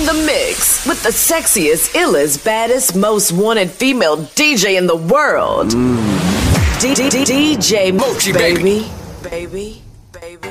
in the mix with the sexiest, illest, baddest, most wanted female DJ in the world. DJ Mochi, baby. Baby.